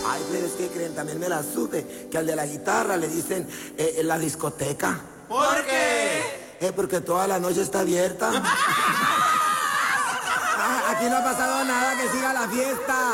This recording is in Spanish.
Ay, pero es que creen, también me la supe, que al de la guitarra le dicen la discoteca. ¿Por qué? Porque toda la noche está abierta. Aquí no ha pasado nada, que siga la fiesta.